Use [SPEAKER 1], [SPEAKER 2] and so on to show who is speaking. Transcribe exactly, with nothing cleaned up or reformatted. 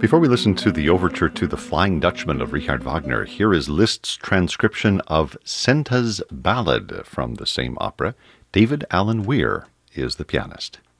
[SPEAKER 1] Before we listen to the overture to The Flying Dutchman of Richard Wagner, here is Liszt's transcription of Senta's Ballad from the same opera. David Allen Weir is the pianist.